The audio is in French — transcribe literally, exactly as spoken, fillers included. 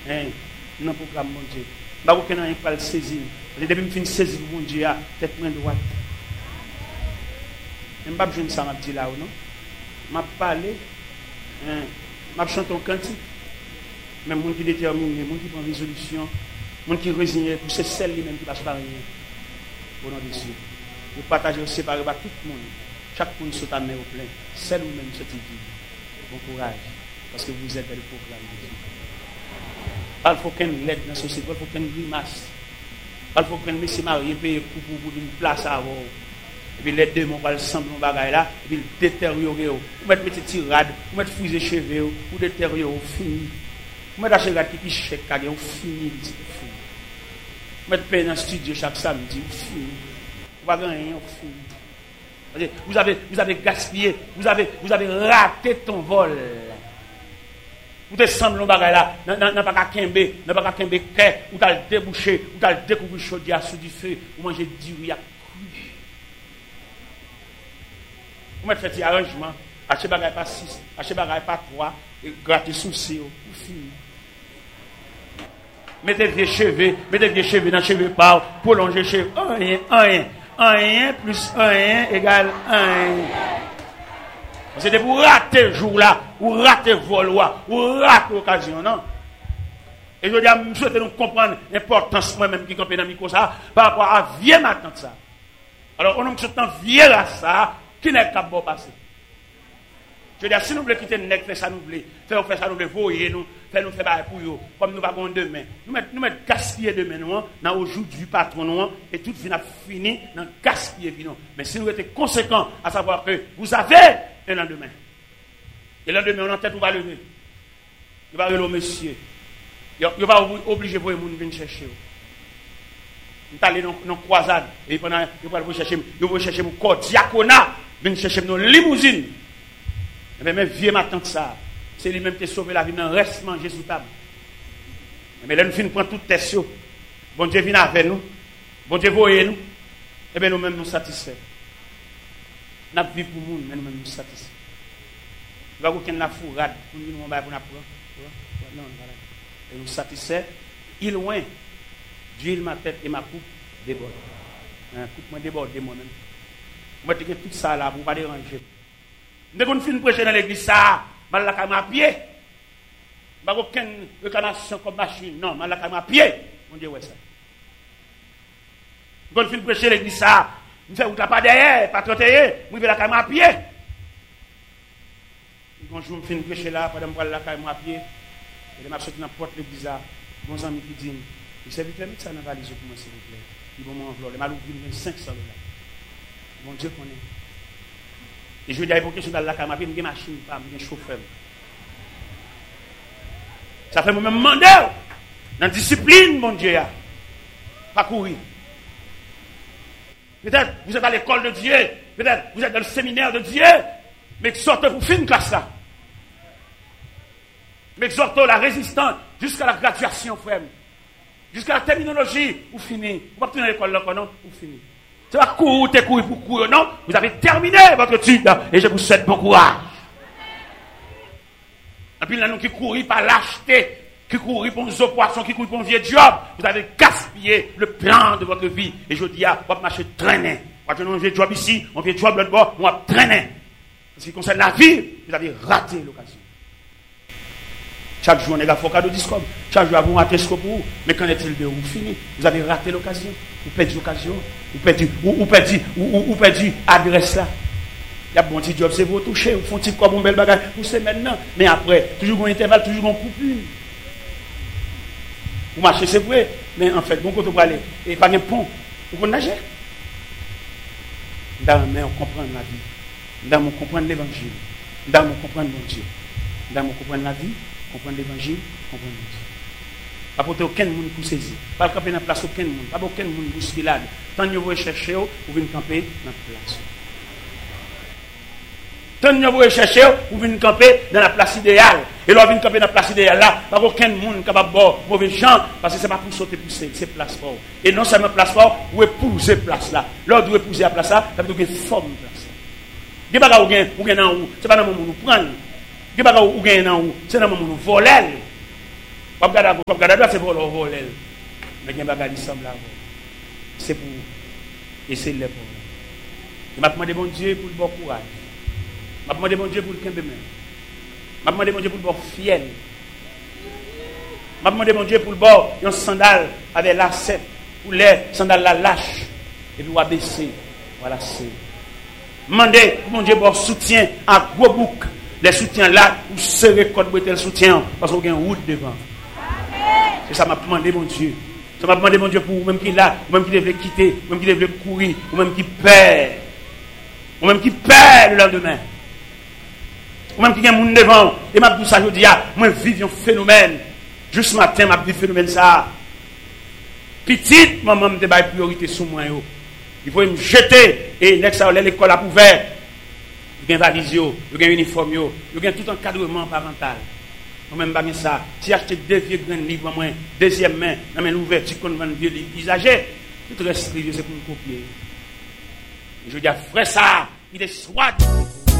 Hein, non programme mon Dieu. Pas aucun rien pas le saisir. Depuis me fin saisir mon Dieu à tête main droite. Même pas besoin de ça m'a dit là ou non. M'a parlé hein, m'a chanté un cantique. Même monde qui détermine, monde qui prend résolution, monde qui résigne pour c'est celle lui même qui passe par rien. Au nom de Dieu. Vous partagez séparer par tout le monde. Chaque monde se t'amène au plein. Celle ou même cette vie. Bon courage. Parce que vous êtes dans le programme de Dieu. Pas il faut qu'un l'aide dans la société, il faut qu'un grimace. Pas il faut qu'un monsieur marié paye pour pour une place à avoir. Et puis les deux mon va ensemble mon bagage là, et puis détériorer. Vous mettre mettre tirade, vous mettre fouiller cheveux, vous détériorer fini. Vous mettre acheter qui piche chèque cagé, vous fini, fini. Vous mettre payer dans le studio chaque samedi, fini. Vous pas rien, fini. Vous avez vous avez gaspillé, vous avez vous avez raté ton vol. Vous te semble le bagage là, n'a pas qu'à kembe, n'a pas qu'à kembe kè, ou t'as débouché, ou t'as découvert chaudière sous du feu, ou manger du riz à cru. Vous mettez fait arrangement, acheter bagage pas six, acheter bagage pas trois, et gratter souci, ou fini. Mettez des cheveux, mettez des cheveux dans cheveux par, prolonger cheveux, un, un, un, plus un égale un. C'était pour rater le jour là, ou rater le vol, ou rater l'occasion, non? Et je dis à M. souhaite nous comprendre l'importance moi-même qui campait dans le micro ça, par rapport à vieux matin ça. Alors, on a un vieux là ça, qui n'est pas bon passé. Je dis, si nous voulons quitter le nec, faire ça nous voulons, faire ça nous voulons, voyer nous, faire nous faire pour eux, comme nous avons demain. Nous mettons, nous mettons gaspiller demain, nous, dans aujourd'hui patron, nous, et tout vient fini dans gaspiller, nous. Mais si nous étions conséquents, à savoir que vous avez un lendemain. Et le lendemain, on en tête, on va lever. Il va lever au monsieur. Il ne va pas obliger pour les gens de venir chercher. Nous allons aller dans une croisade, et pendant, il va chercher, il va chercher mon corps diaconat, venir chercher nos limousines. Mais même vieux ma tante ça, c'est lui-même qui a sauvé la vie, dans reste manger sous table. Mais là, nous finissons prendre toute tête. Bon Dieu vient avec nous. Bon Dieu voyez nous. Et bien nous-mêmes nous satisfaits. Nous vivons pour nous, mais nous-mêmes nous satisfaits. Nous n'avons aucune fourrade pour nous, nous avons non, et nous satisfaits. Il loin, d'huile ma tête et ma coupe déborde. La coupe moi déborde moi-même. Moi, je dis tout ça là, pour ne pas déranger. Dès qu'on finit de prêcher dans l'église, ça, je vais la à pied. Je n'ai aucune réclamation comme machine. Non, je vais la à pied. On dit, ouais, ça. Quand on finit de prêcher dans l'église, ça, je fais pas derrière, pas trotter, je vais la à pied. Quand je finis de prêcher là, pendant que je vais la à pied, et je vais sortir dans la porte de l'église, mon ami qui dit, il s'est vite mis ça dans la valise pour moi, s'il vous plaît. Il va m'envelopper. Il m'a ouvert cinq cents dollars. Mon Dieu connaît. Et je veux dire, il faut que je sois dans la caméra, je une machine, je suis chauffeur. Ça fait moi-même demander, dans la discipline, mon Dieu, pas courir. Peut-être vous êtes à l'école de Dieu, peut-être vous êtes dans le séminaire de Dieu, mais sortez pour finir classe ça. Mais sortez la résistance jusqu'à la graduation, frère. Jusqu'à la terminologie, vous finissez. Vous ne pouvez pas à l'école là, non, vous finissez. C'est pas courir, t'es courir pour courir, non. Vous avez terminé votre étude et je vous souhaite bon courage. Et puis là, nous qui courons par lâcheté, qui courons pour nos poissons, qui courons pour un vieux job, vous avez gaspillé le plan de votre vie. Et je dis, ah, vous marchez traîner. Quand vous avez un vieux job ici, un vieux job là-bas, on va traîner. En ce qui concerne la vie, vous avez raté l'occasion. Chaque jour, on est là, il faut cadeau discours. Chaque jour, vous ratez ce que vous. Mais qu'en est-il de vous fini? Vous avez raté l'occasion. Vous perdez l'occasion. Vous perdez, vous perdez, vous perdez l'adresse là. Il y a un bon petit job, c'est vous toucher. Vous font un petit comme un bel bagage. Vous savez maintenant. Mais après, toujours un intervalle, toujours un coupure. Vous marchez, c'est vrai. Mais en fait, bon côté vous aller. Et pas de pont. Vous connaissez nager. Dans mais on comprend la vie. Dans on comprend l'évangile. Dans on comprend mon Dieu. Dans on comprend la vie. Comprendre l'évangile, comprendre Dieu. Pas pour aucun monde pour saisir. Pas camper dans la place aucun monde. Pas aucun monde pour se filer. Tant que vous cherchez, vous venez camper dans la place. Tant que vous cherchez, vous venez camper dans la place idéale. Et là, vous venez camper dans la place idéale là. Pas aucun monde capable de boire mauvais gens. Parce que ce n'est pas pour sauter pour c'est place fort. Et non seulement place fort, vous épousez place là. L'autre vous épousez la place là, ça veut dire que forme place là. Vous avez vous avez en haut. Ce n'est pas dans le monde où prendre. Qui pas ou gagne dans ou c'est dans moment nous voler Pas regarder, pas regarder, c'est pour le voler. Mais il y a un bagage qui semble là. C'est pour essayer de le voir. Je m'a demandé mon Dieu pour le bon courage. Je m'a demandé mon Dieu pour le quinze. Je m'a demandé mon Dieu pour le bon fiel. Je m'a demandé mon Dieu pour le bon un sandal avec lacet. Pour les sandales la lâche. Et puis on va baisser. Voilà c'est. Demandez pour mon Dieu pour soutien à gros bouc. Les soutiens là, pour serrer code le soutien. Parce qu'on a une route devant. C'est ça m'a demandé mon Dieu. Ça m'a demandé mon Dieu pour vous-même qui est là, vous-même qui devez quitter, vous-même qui devez courir, vous-même qui perd. Vous-même qui perd le lendemain. Vous-même qui a un monde devant. Et m'a dit ça, je dis, moi, vive un phénomène. Juste matin, m'a dit phénomène ça. Petite, maman me débat priorité sur moi. Il faut me jeter. Et l'école a ouvert. Il y a un valise, il y a un uniforme, il y a tout encadrement parental. Moi-même, pas ça. Si acheter deux vieux grands livres, moi, deuxième main, dans l'ouverture qu'on vend vieux livres usagés, tout reste, c'est pour me copier. Je dis, frère, ça, il est soit.